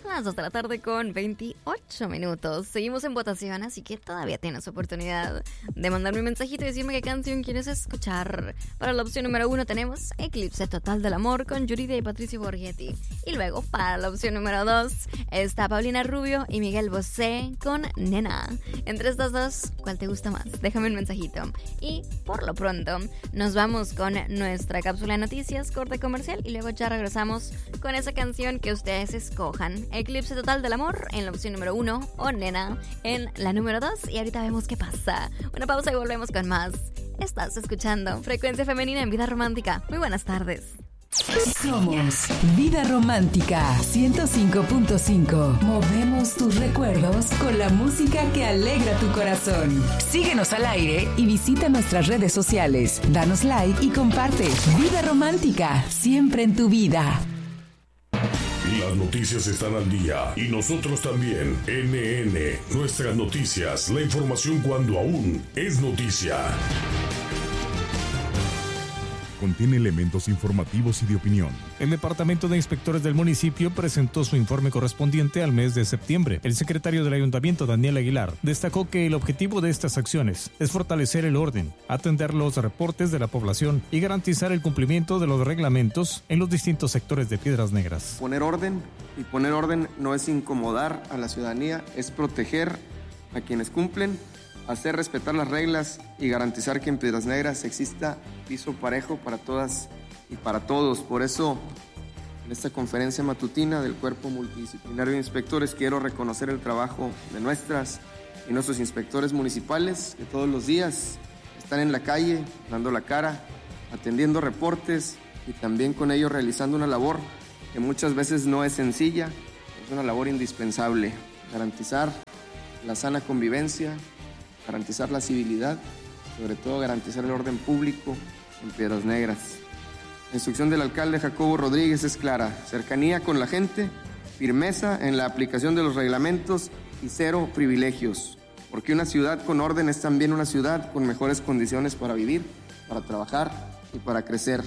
Las 2 de la tarde con 28 minutos. Seguimos en votación, así que todavía tienes oportunidad de mandarme un mensajito y decirme qué canción quieres escuchar. Para la opción número 1 tenemos Eclipse Total del Amor con Yuridia y Patricio Borghetti. Y luego, para la opción número 2, está Paulina Rubio y Miguel Bosé con Nena. Entre estas dos, ¿cuál te gusta más? Déjame un mensajito. Y por lo pronto, nos vamos con nuestra cápsula de noticias, corte comercial, y luego ya regresamos con esa canción que ustedes escojan. Eclipse Total del Amor en la opción número 1 o Nena en la número 2. Y ahorita vemos qué pasa. Una pausa y volvemos con más. Estás escuchando Frecuencia Femenina en Vida Romántica. Muy buenas tardes. Somos Vida Romántica 105.5. Movemos tus recuerdos con la música que alegra tu corazón. Síguenos al aire y visita nuestras redes sociales. Danos like y comparte. Vida Romántica, siempre en tu vida. Las noticias están al día y nosotros también. NN, nuestras noticias, la información cuando aún es noticia. Contiene elementos informativos y de opinión. El Departamento de Inspectores del municipio presentó su informe correspondiente al mes de septiembre. El secretario del Ayuntamiento, Daniel Aguilar, destacó que el objetivo de estas acciones es fortalecer el orden, atender los reportes de la población y garantizar el cumplimiento de los reglamentos en los distintos sectores de Piedras Negras. Poner orden no es incomodar a la ciudadanía, es proteger a quienes cumplen, hacer respetar las reglas y garantizar que en Piedras Negras exista piso parejo para todas y para todos. Por eso, en esta conferencia matutina del Cuerpo Multidisciplinario de Inspectores, quiero reconocer el trabajo de nuestras y nuestros inspectores municipales, que todos los días están en la calle, dando la cara, atendiendo reportes y también con ello realizando una labor que muchas veces no es sencilla, es una labor indispensable. Garantizar la sana convivencia, garantizar la civilidad, sobre todo garantizar el orden público en Piedras Negras. La instrucción del alcalde Jacobo Rodríguez es clara: cercanía con la gente, firmeza en la aplicación de los reglamentos y cero privilegios, porque una ciudad con orden es también una ciudad con mejores condiciones para vivir, para trabajar y para crecer.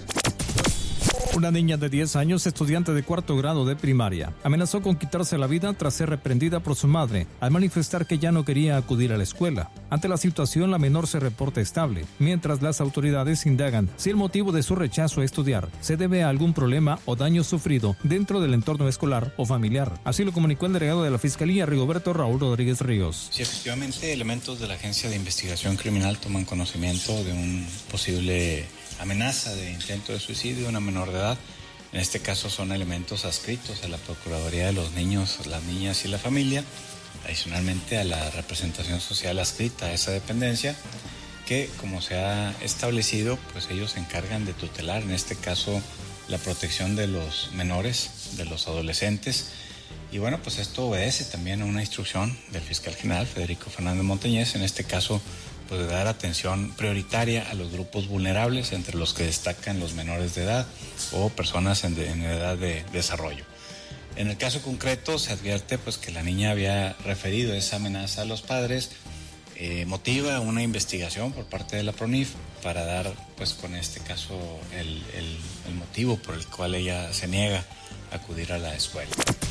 Una niña de 10 años, estudiante de 4º grado de primaria, amenazó con quitarse la vida tras ser reprendida por su madre al manifestar que ya no quería acudir a la escuela. Ante la situación, la menor se reporta estable, mientras las autoridades indagan si el motivo de su rechazo a estudiar se debe a algún problema o daño sufrido dentro del entorno escolar o familiar. Así lo comunicó el delegado de la Fiscalía, Rigoberto Raúl Rodríguez Ríos. Sí, efectivamente, elementos de la Agencia de Investigación Criminal toman conocimiento de un posible amenaza de intento de suicidio de una menor de edad. En este caso son elementos adscritos a la Procuraduría de los Niños, las Niñas y la Familia, adicionalmente a la representación social adscrita a esa dependencia, que como se ha establecido, pues ellos se encargan de tutelar, en este caso, la protección de los menores, de los adolescentes. Y bueno, pues esto obedece también a una instrucción del fiscal general Federico Fernández Montañez, en este caso, pues de dar atención prioritaria a los grupos vulnerables, entre los que destacan los menores de edad o personas en edad de desarrollo. En el caso concreto se advierte pues que la niña había referido esa amenaza a los padres, motiva una investigación por parte de la PRONIF para dar pues con este caso el motivo por el cual ella se niega a acudir a la escuela.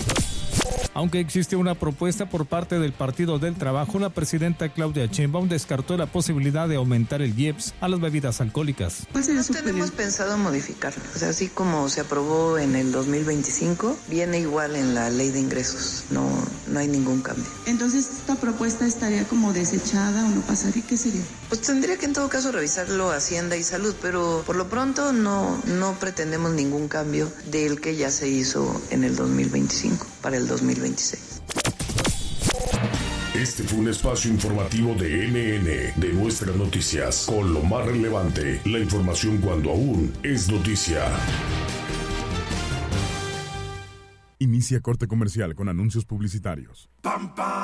Aunque existe una propuesta por parte del Partido del Trabajo, la presidenta Claudia Sheinbaum descartó la posibilidad de aumentar el IEPS a las bebidas alcohólicas. No tenemos pensado modificarlo, o sea, así como se aprobó en el 2025, viene igual en la ley de ingresos, no hay ningún cambio. Entonces, ¿esta propuesta estaría como desechada o no pasaría? ¿Qué sería? Pues tendría que en todo caso revisarlo Hacienda y Salud, pero por lo pronto no pretendemos ningún cambio del que ya se hizo en el 2025 para el 2026. Este fue un espacio informativo de NN, de Nuestras Noticias, con lo más relevante, la información cuando aún es noticia. Inicia corte comercial con anuncios publicitarios.